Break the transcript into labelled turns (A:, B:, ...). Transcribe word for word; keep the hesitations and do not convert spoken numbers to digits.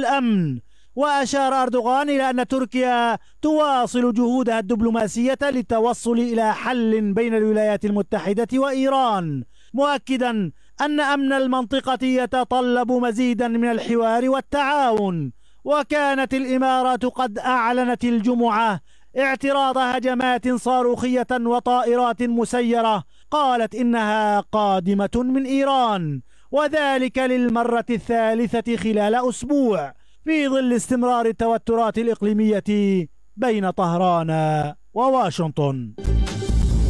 A: والأمن. وأشار أردوغان إلى أن تركيا تواصل جهودها الدبلوماسية للتوصل إلى حل بين الولايات المتحدة وإيران، مؤكدا أن أمن المنطقة يتطلب مزيدا من الحوار والتعاون. وكانت الإمارات قد أعلنت الجمعة اعتراض هجمات صاروخية وطائرات مسيرة قالت إنها قادمة من إيران، وذلك للمرة الثالثة خلال أسبوع، في ظل استمرار التوترات الإقليمية بين طهران وواشنطن.